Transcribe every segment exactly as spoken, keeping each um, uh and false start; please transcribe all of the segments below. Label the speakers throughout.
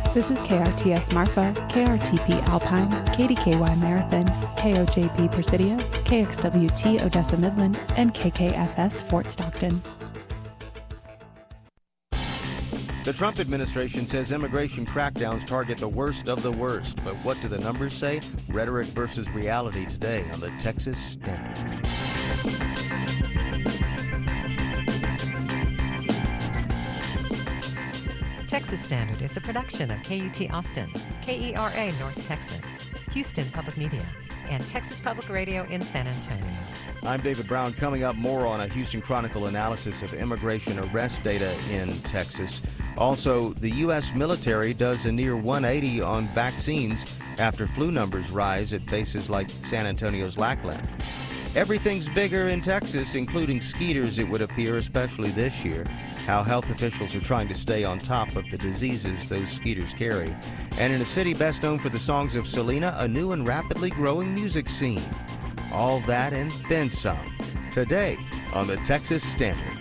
Speaker 1: This is K R T S Marfa, K R T P Alpine, K D K Y Marathon, K O J P Presidio, K X W T Odessa Midland, and K K F S Fort Stockton.
Speaker 2: The Trump administration says immigration crackdowns target the worst of the worst. But what do the numbers say? Rhetoric versus reality today on the Texas Standard.
Speaker 3: Texas Standard is a production of K U T Austin, K E R A North Texas, Houston Public Media, and Texas Public Radio in San Antonio.
Speaker 2: I'm David Brown. Coming up, more on a Houston Chronicle analysis of immigration arrest data in Texas. Also, the U S military does a near one eighty on vaccines after flu numbers rise at bases like San Antonio's Lackland. Everything's bigger in Texas, including skeeters, it would appear, especially this year. How health officials are trying to stay on top of the diseases those skeeters carry. And in a city best known for the songs of Selena, a new and rapidly growing music scene. All that and then some. Today on the Texas Standard.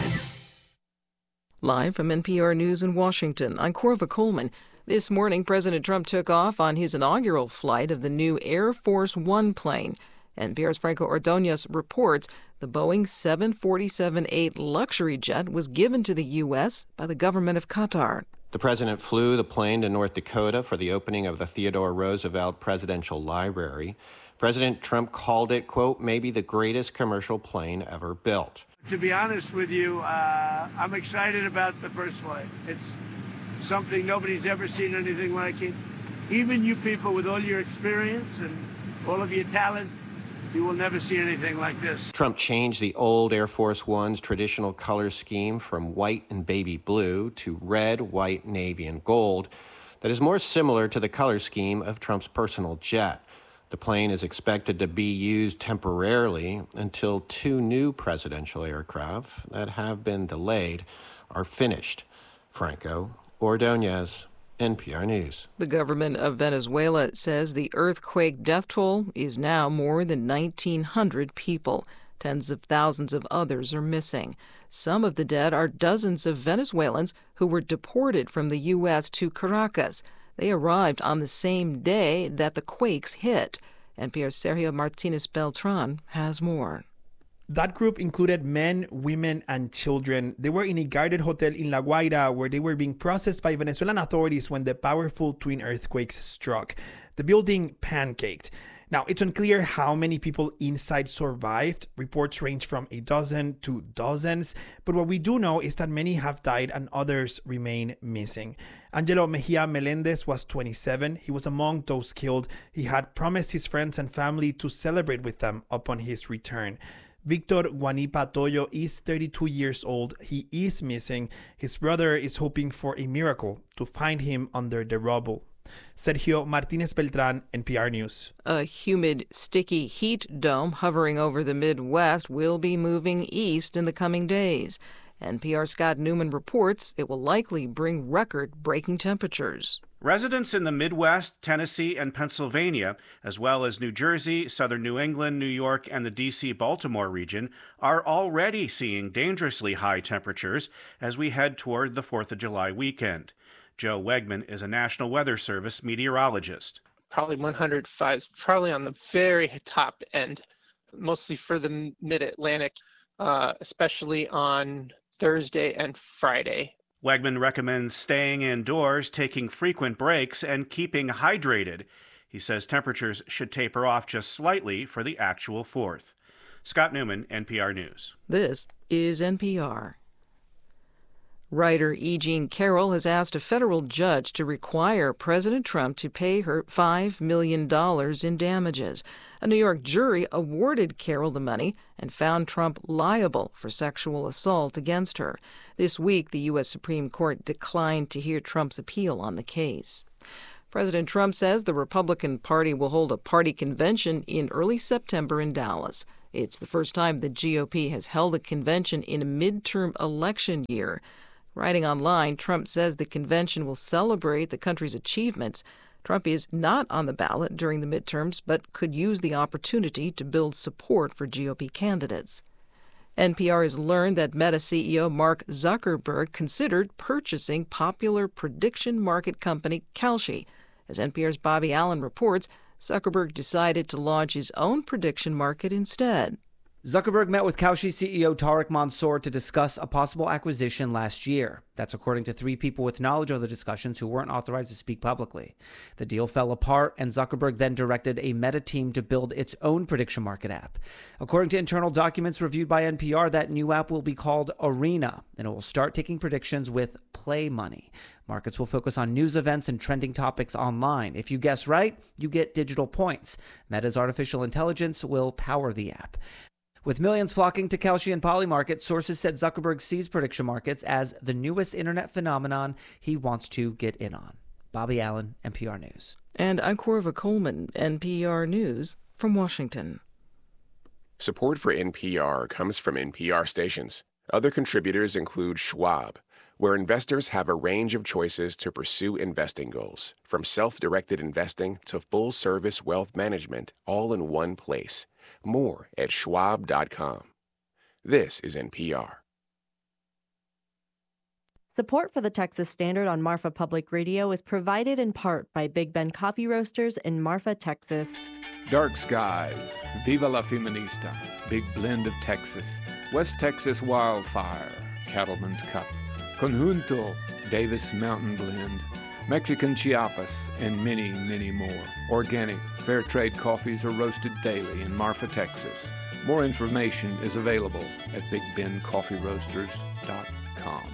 Speaker 4: Live from N P R News in Washington, I'm Corva Coleman. This morning, President Trump took off on his inaugural flight of the new Air Force One plane. N P R's Franco Ordonez reports the Boeing seven forty-seven eight luxury jet was given to the U S by the government of Qatar.
Speaker 5: The president flew the plane to North Dakota for the opening of the Theodore Roosevelt Presidential Library. President Trump called it, quote, maybe the greatest commercial plane ever built.
Speaker 6: To be honest with you, uh, I'm excited about the first flight. It's something nobody's ever seen anything like it. Even you people with all your experience and all of your talent, you will never see anything like this.
Speaker 5: Trump changed the old Air Force One's traditional color scheme from white and baby blue to red, white, navy, and gold that is more similar to the color scheme of Trump's personal jet. The plane is expected to be used temporarily until two new presidential aircraft that have been delayed are finished. Franco Ordonez, N P R News.
Speaker 4: The government of Venezuela says the earthquake death toll is now more than nineteen hundred people. Tens of thousands of others are missing. Some of the dead are dozens of Venezuelans who were deported from the U S to Caracas. They arrived on the same day that the quakes hit. N P R's Sergio Martinez Beltran has more.
Speaker 7: That group included men, women, and children. They were in a guarded hotel in La Guaira where they were being processed by Venezuelan authorities when the powerful twin earthquakes struck. The building pancaked. Now, it's unclear how many people inside survived. Reports range from a dozen to dozens. But what we do know is that many have died and others remain missing. Angelo Mejia Melendez was twenty-seven. He was among those killed. He had promised his friends and family to celebrate with them upon his return. Victor Guanipa Toyo is thirty-two years old. He is missing. His brother is hoping for a miracle to find him under the rubble. Sergio Martinez Beltran, N P R News.
Speaker 4: A humid, sticky heat dome hovering over the Midwest will be moving east in the coming days. N P R Scott Newman reports it will likely bring record-breaking temperatures.
Speaker 8: Residents in the Midwest, Tennessee, and Pennsylvania, as well as New Jersey, southern New England, New York, and the D C Baltimore region, are already seeing dangerously high temperatures as we head toward the fourth of July weekend. Joe Wegman is a National Weather Service meteorologist.
Speaker 9: Probably one hundred five, probably on the very top end, mostly for the mid-Atlantic, uh, especially on Thursday and Friday.
Speaker 8: Wegman recommends staying indoors, taking frequent breaks, and keeping hydrated. He says temperatures should taper off just slightly for the actual fourth. Scott Newman, N P R News.
Speaker 4: This is N P R. Writer E. Jean Carroll has asked a federal judge to require President Trump to pay her five million dollars in damages. A New York jury awarded Carroll the money and found Trump liable for sexual assault against her. This week, the U S Supreme Court declined to hear Trump's appeal on the case. President Trump says the Republican Party will hold a party convention in early September in Dallas. It's the first time the G O P has held a convention in a midterm election year. Writing online, Trump says the convention will celebrate the country's achievements. Trump is not on the ballot during the midterms, but could use the opportunity to build support for G O P candidates. N P R has learned that Meta C E O Mark Zuckerberg considered purchasing popular prediction market company Kalshi. As N P R's Bobby Allen reports, Zuckerberg decided to launch his own prediction market instead.
Speaker 10: Zuckerberg met with Kalshi C E O Tarek Mansour to discuss a possible acquisition last year. That's according to three people with knowledge of the discussions who weren't authorized to speak publicly. The deal fell apart, and Zuckerberg then directed a Meta team to build its own prediction market app. According to internal documents reviewed by N P R, that new app will be called Arena, and it will start taking predictions with play money. Markets will focus on news events and trending topics online. If you guess right, you get digital points. Meta's artificial intelligence will power the app. With millions flocking to Kalshi and Polymarket, sources said Zuckerberg sees prediction markets as the newest internet phenomenon he wants to get in on. Bobby Allen, N P R News.
Speaker 4: And I'm Corva Coleman, N P R News from Washington.
Speaker 11: Support for N P R comes from N P R stations. Other contributors include Schwab, where investors have a range of choices to pursue investing goals, from self-directed investing to full-service wealth management, all in one place. More at schwab dot com. This is N P R.
Speaker 12: Support for the Texas Standard on Marfa Public Radio is provided in part by Big Ben Coffee Roasters in Marfa, Texas.
Speaker 13: Dark Skies, Viva la Feminista, Big Blend of Texas, West Texas Wildfire, Cattleman's Cup, Conjunto, Davis Mountain Blend, Mexican Chiapas, and many, many more. Organic, fair trade coffees are roasted daily in Marfa, Texas. More information is available at big ben coffee roasters dot com.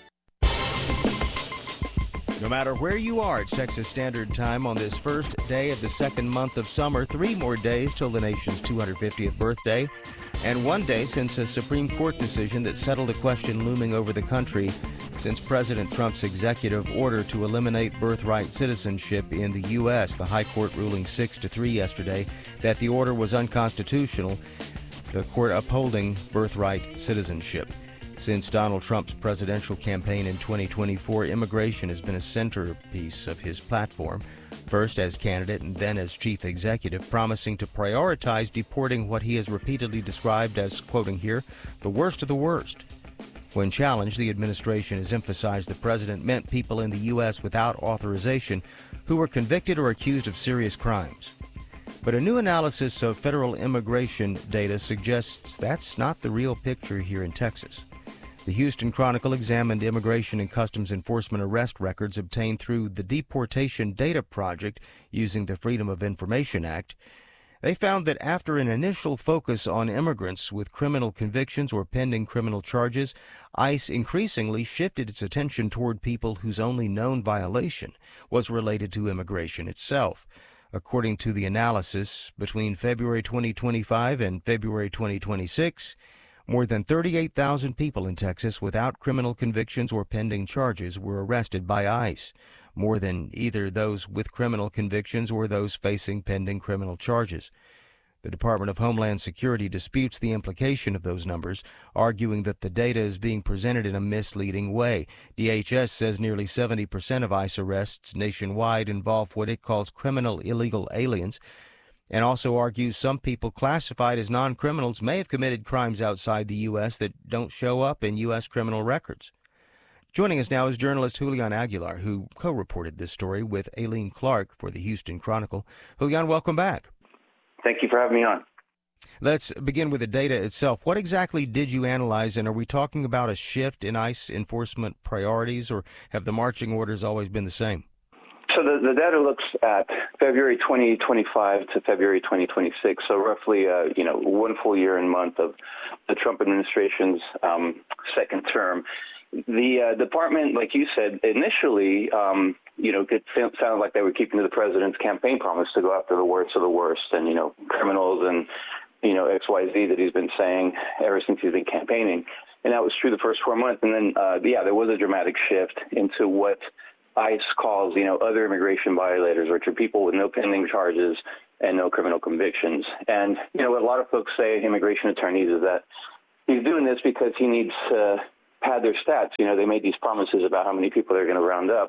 Speaker 2: No matter where you are, it's Texas Standard Time on this first day of the second month of summer. Three more days till the nation's two hundred fiftieth birthday, and one day since a Supreme Court decision that settled a question looming over the country since President Trump's executive order to eliminate birthright citizenship in the U S. The High Court ruling six to three yesterday that the order was unconstitutional, the court upholding birthright citizenship. Since Donald Trump's presidential campaign in twenty twenty-four, immigration has been a centerpiece of his platform, first as candidate and then as chief executive, promising to prioritize deporting what he has repeatedly described as, quoting here, the worst of the worst. When challenged, the administration has emphasized the president meant people in the U S without authorization who were convicted or accused of serious crimes. But a new analysis of federal immigration data suggests that's not the real picture here in Texas. The Houston Chronicle examined immigration and customs enforcement arrest records obtained through the Deportation Data Project using the Freedom of Information Act. They found that after an initial focus on immigrants with criminal convictions or pending criminal charges, ICE increasingly shifted its attention toward people whose only known violation was related to immigration itself. According to the analysis, between February twenty twenty-five and February twenty twenty-six, more than thirty-eight thousand people in Texas without criminal convictions or pending charges were arrested by ICE, more than either those with criminal convictions or those facing pending criminal charges. The Department of Homeland Security disputes the implication of those numbers, arguing that the data is being presented in a misleading way. D H S says nearly seventy percent of ICE arrests nationwide involve what it calls criminal illegal aliens, and also argues some people classified as non-criminals may have committed crimes outside the U S that don't show up in U S criminal records. Joining us now is journalist Julian Aguilar, who co-reported this story with Aileen Clark for the Houston Chronicle. Julian, welcome back.
Speaker 14: Thank you for having me on.
Speaker 2: Let's begin with the data itself. What exactly did you analyze, and are we talking about a shift in ICE enforcement priorities, or have the marching orders always been the same?
Speaker 14: So the, the data looks at February twenty twenty-five to February twenty twenty-six, so roughly uh, you know one full year and month of the Trump administration's um, second term. The uh, department, like you said, initially, um, you know, it sounded like they were keeping to the president's campaign promise to go after the worst of the worst and, you know, criminals and, you know, X Y Z that he's been saying ever since he's been campaigning. And that was true the first four months. And then, uh, yeah, there was a dramatic shift into what ICE calls, you know, other immigration violators, which are people with no pending charges and no criminal convictions. And, you know, what a lot of folks say, immigration attorneys, is that he's doing this because he needs to pad their stats. You know, they made these promises about how many people they're going to round up.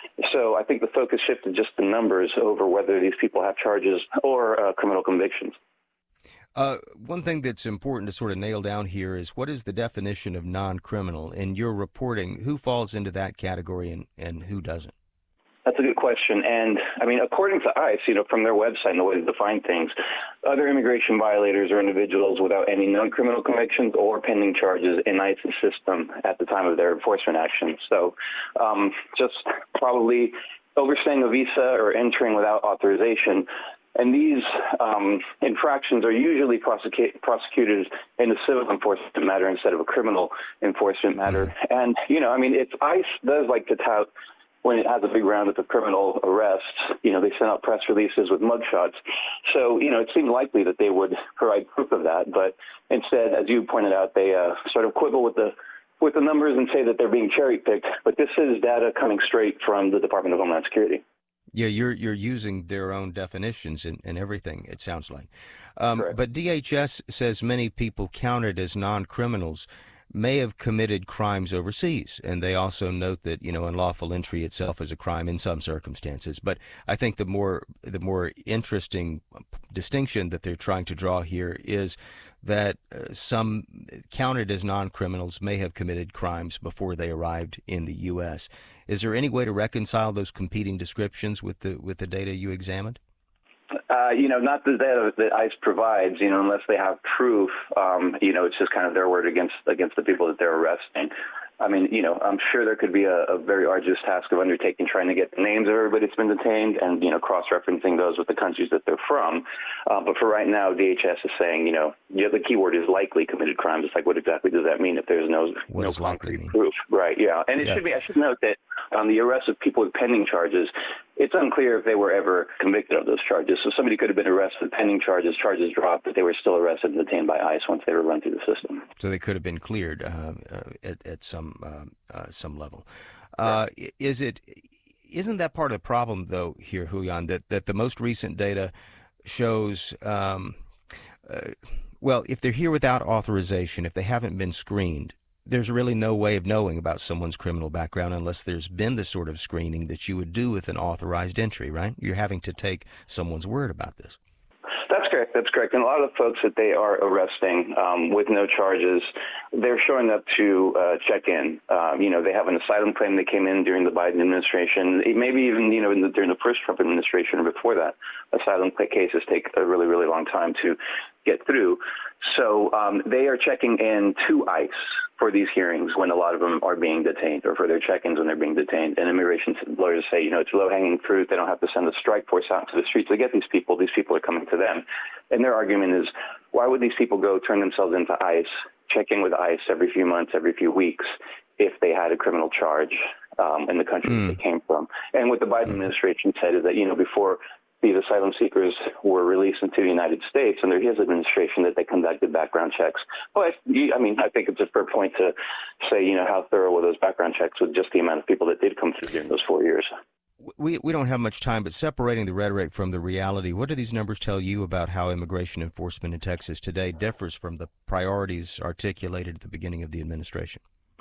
Speaker 14: So I think the focus shifted just the numbers over whether these people have charges or uh, criminal convictions.
Speaker 2: Uh, one thing that's important to sort of nail down here is what is the definition of non-criminal? In your reporting, who falls into that category and, and who doesn't?
Speaker 14: That's a good question. And, I mean, according to ICE, you know, from their website and the way they define things, other immigration violators are individuals without any non-criminal convictions or pending charges in ICE's system at the time of their enforcement action. So um, just probably overstaying a visa or entering without authorization. And these um, infractions are usually prosecute, prosecuted in a civil enforcement matter instead of a criminal enforcement matter. And, you know, I mean, if ICE does like to tout when it has a big roundup of criminal arrests, you know, they send out press releases with mugshots. So, you know, it seemed likely that they would provide proof of that. But instead, as you pointed out, they uh, sort of quibble with the with the numbers and say that they're being cherry-picked. But this is data coming straight from the Department of Homeland Security.
Speaker 2: Yeah, you're you're using their own definitions and, and everything, it sounds like. Um, but D H S says many people counted as non-criminals may have committed crimes overseas. And they also note that, you know, unlawful entry itself is a crime in some circumstances. But I think the more the more interesting distinction that they're trying to draw here is that uh, some counted as non-criminals may have committed crimes before they arrived in the U S. Is there any way to reconcile those competing descriptions with the with the data you examined?
Speaker 14: Uh, you know, not the data that ICE provides, you know, unless they have proof, um, you know, it's just kind of their word against against the people that they're arresting. I mean, you know, I'm sure there could be a, a very arduous task of undertaking trying to get the names of everybody that's been detained and, you know, cross-referencing those with the countries that they're from. Uh, but for right now, D H S is saying, you know, yeah, the key word is likely committed crimes. It's like, what exactly does that mean if there's no,
Speaker 2: what
Speaker 14: no
Speaker 2: does likely
Speaker 14: concrete proof? Right, yeah. And it
Speaker 2: yeah.
Speaker 14: should be, I should note that on the arrest of people with pending charges, it's unclear if they were ever convicted of those charges. So somebody could have been arrested, pending charges, charges dropped, but they were still arrested and detained by ICE once they were run through the system.
Speaker 2: So they could have been cleared uh, uh, at, at some uh, uh, some level. Uh, yeah. Is it? Isn't that part of the problem, though, here, Julian, that, that the most recent data shows, um, uh, well, if they're here without authorization, if they haven't been screened, there's really no way of knowing about someone's criminal background unless there's been the sort of screening that you would do with an authorized entry, right? You're having to take someone's word about this.
Speaker 14: That's correct. That's correct. And a lot of the folks that they are arresting um, with no charges, they're showing up to uh, check in. Um, you know, they have an asylum claim that came in during the Biden administration, maybe even, you know, in the, during the first Trump administration or before that. Asylum cases take a really, really long time to get through. So um, they are checking in to ICE for these hearings when a lot of them are being detained, or for their check-ins when they're being detained. And immigration lawyers say, you know, it's low-hanging fruit. They don't have to send a strike force out to the streets to get these people. These people are coming to them. And their argument is, why would these people go turn themselves into ICE, check in with ICE every few months, every few weeks, if they had a criminal charge um, in the country mm. that they came from? And what the Biden mm. administration said is that, you know, before these asylum seekers were released into the United States under his administration, that they conducted background checks. But, I mean, I think it's a fair point to say, you know, how thorough were those background checks with just the amount of people that did come through during those four years.
Speaker 2: We we don't have much time, but separating the rhetoric from the reality, what do these numbers tell you about how immigration enforcement in Texas today differs from the priorities articulated at the beginning of the administration?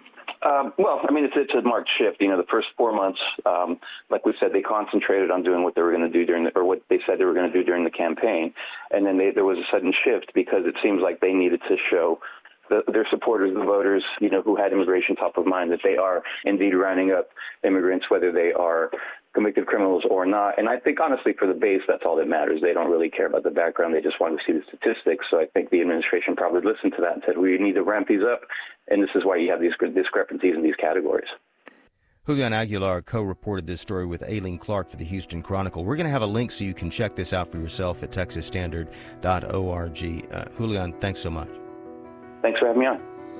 Speaker 14: Um, well, I mean, it's, it's a marked shift. You know, the first four months, um, like we said, they concentrated on doing what they were going to do during the, or what they said they were going to do during the campaign. And then they, there was a sudden shift because it seems like they needed to show the, their supporters, the voters, you know, who had immigration top of mind, that they are indeed rounding up immigrants, whether they are convicted criminals or not. And I think, honestly, for the base, that's all that matters. They don't really care about the background. They just want to see the statistics. So I think the administration probably listened to that and said, we need to ramp these up. And this is why you have these discrepancies in these categories.
Speaker 2: Julian Aguilar co-reported this story with Aileen Clark for the Houston Chronicle. We're going to have a link so you can check this out for yourself at texas standard dot org. Uh, Julian, thanks so much.
Speaker 14: Thanks for having me on.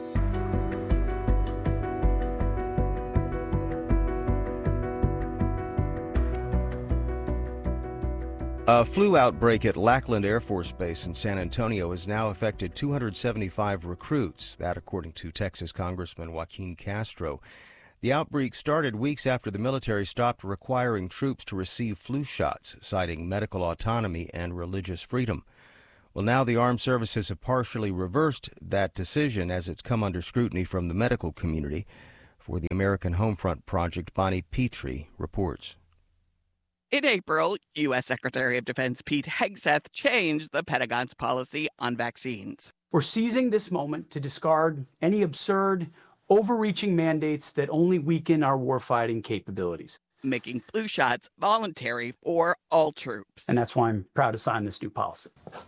Speaker 2: A flu outbreak at Lackland Air Force Base in San Antonio has now affected two hundred seventy-five recruits, that according to Texas Congressman Joaquin Castro. The outbreak started weeks after the military stopped requiring troops to receive flu shots, citing medical autonomy and religious freedom. Well, now the armed services have partially reversed that decision as it's come under scrutiny from the medical community. For the American Homefront Project, Bonnie Petrie reports.
Speaker 15: In April, U S Secretary of Defense Pete Hegseth changed the Pentagon's policy on vaccines.
Speaker 16: We're seizing this moment to discard any absurd, overreaching mandates that only weaken our warfighting capabilities.
Speaker 15: Making flu shots voluntary for all troops.
Speaker 16: And that's why I'm proud to sign this new policy.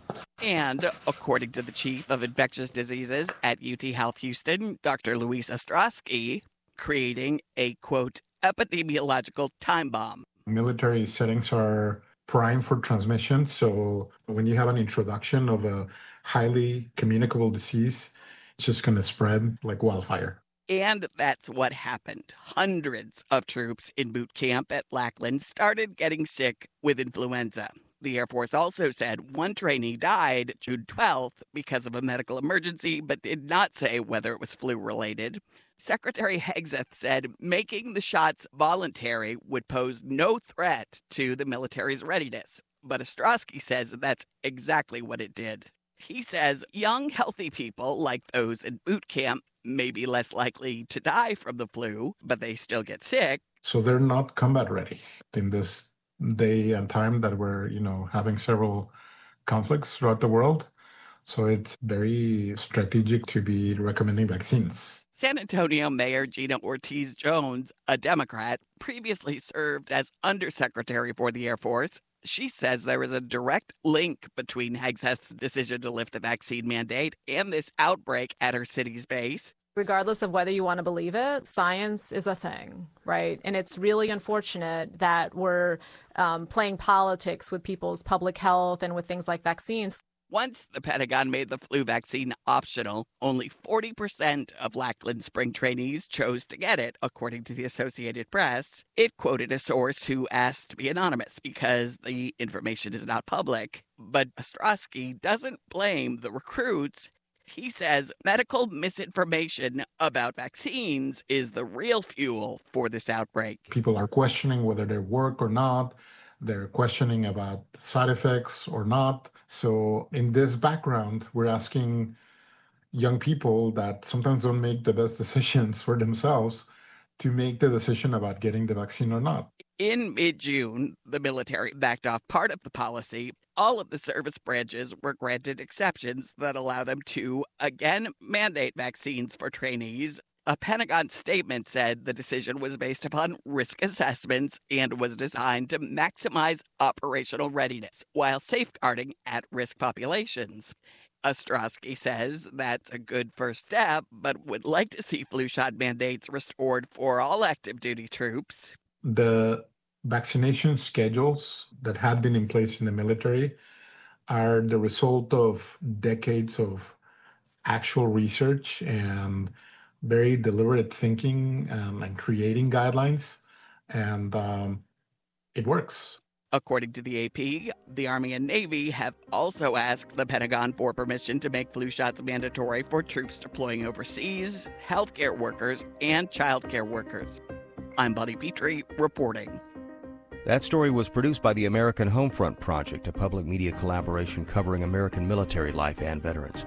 Speaker 15: And according to the chief of infectious diseases at U T Health Houston, Doctor Luis Ostrowski, creating a, quote, epidemiological time bomb.
Speaker 17: Military settings are prime for transmission. So when you have an introduction of a highly communicable disease, it's just going to spread like wildfire.
Speaker 15: And that's what happened. Hundreds of troops in boot camp at Lackland started getting sick with influenza. The Air Force also said one trainee died June twelfth because of a medical emergency, but did not say whether it was flu-related. Secretary Hegseth said making the shots voluntary would pose no threat to the military's readiness. But Ostrowski says that's exactly what it did. He says young, healthy people, like those in boot camp, may be less likely to die from the flu, but they still get sick.
Speaker 17: So they're not combat ready in this day and time that we're, you know, having several conflicts throughout the world. So it's very strategic to be recommending vaccines.
Speaker 15: San Antonio Mayor Gina Ortiz Jones, a Democrat, previously served as Undersecretary for the Air Force. She says there is a direct link between Hegseth's decision to lift the vaccine mandate and this outbreak at her city's base.
Speaker 18: Regardless of whether you want to believe it, science is a thing, right? And it's really unfortunate that we're um, playing politics with people's public health and with things like vaccines.
Speaker 15: Once the Pentagon made the flu vaccine optional, only forty percent of Lackland spring trainees chose to get it, according to the Associated Press. It quoted a source who asked to be anonymous because the information is not public. But Ostrowski doesn't blame the recruits. He says medical misinformation about vaccines is the real fuel for this outbreak.
Speaker 17: People are questioning whether they work or not. They're questioning about side effects or not. So in this background, we're asking young people that sometimes don't make the best decisions for themselves to make the decision about getting the vaccine or not.
Speaker 15: In mid-June, the military backed off part of the policy. All of the service branches were granted exceptions that allow them to, again, mandate vaccines for trainees. A Pentagon statement said the decision was based upon risk assessments and was designed to maximize operational readiness while safeguarding at-risk populations. Ostrowski says that's a good first step, but would like to see flu shot mandates restored for all active duty troops.
Speaker 17: The vaccination schedules that had been in place in the military are the result of decades of actual research and very deliberate thinking um, and creating guidelines, and um, it works.
Speaker 15: According to the A P, the Army and Navy have also asked the Pentagon for permission to make flu shots mandatory for troops deploying overseas, healthcare workers, and childcare workers. I'm Buddy Petrie, reporting.
Speaker 2: That story was produced by the American Homefront Project, a public media collaboration covering American military life and veterans.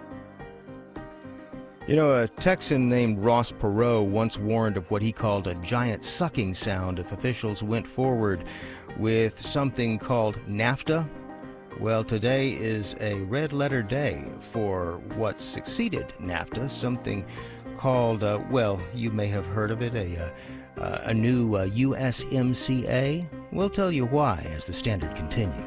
Speaker 2: You know, a Texan named Ross Perot once warned of what he called a giant sucking sound if officials went forward with something called NAFTA. Well, today is a red-letter day for what succeeded NAFTA, something called, uh, well, you may have heard of it, a, uh, a new uh, U S M C A. We'll tell you why as the Standard continues.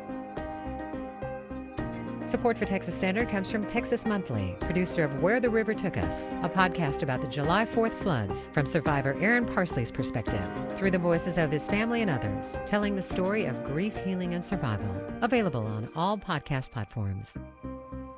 Speaker 3: Support for Texas Standard comes from Texas Monthly, producer of Where the River Took Us, a podcast about the July fourth floods from survivor Aaron Parsley's perspective, through the voices of his family and others, telling the story of grief, healing, and survival. Available on all podcast platforms.